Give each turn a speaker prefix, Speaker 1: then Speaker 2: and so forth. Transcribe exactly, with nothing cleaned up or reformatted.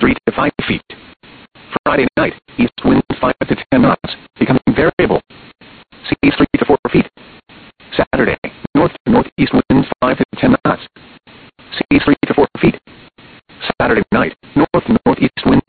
Speaker 1: three to five feet. Friday night, east winds five to ten knots, becoming variable. Seas three to four feet. Saturday, north to northeast winds five to ten knots. Seas three to four feet. Saturday night, north to northeast winds